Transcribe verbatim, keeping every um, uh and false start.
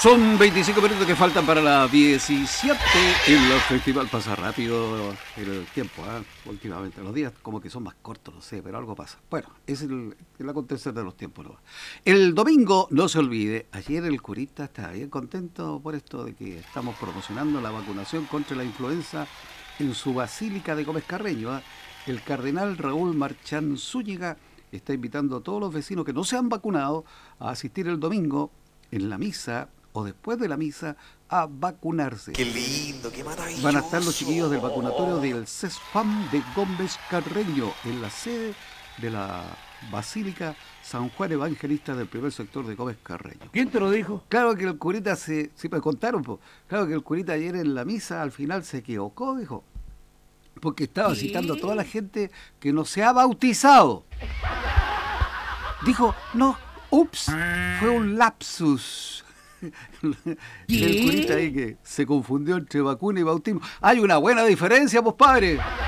Son veinticinco minutos que faltan para las diecisiete. El festival pasa rápido el tiempo, ¿eh? Últimamente. Los días como que son más cortos, no sé, pero algo pasa. Bueno, es el, el acontecer de los tiempos, ¿no? El domingo, no se olvide, ayer el curita estaba bien contento por esto de que estamos promocionando la vacunación contra la influenza en su Basílica de Gómez Carreño, ¿eh? El cardenal Raúl Marchán Zúñiga está invitando a todos los vecinos que no se han vacunado a asistir el domingo en la misa o después de la misa a vacunarse. Qué lindo, qué maravilloso. Van a estar los chiquillos del vacunatorio del CESFAM de Gómez Carreño en la sede de la Basílica San Juan Evangelista del primer sector de Gómez Carreño. ¿Quién te lo dijo? Claro que el curita se... Sí, me contaron, po. Claro que el curita ayer en la misa al final se equivocó, dijo. Porque estaba ¿Qué? citando a toda la gente que no se ha bautizado. Dijo, no, ups, fue un lapsus. El curita ahí que se confundió entre vacuna y bautismo. Hay una buena diferencia, pues padre.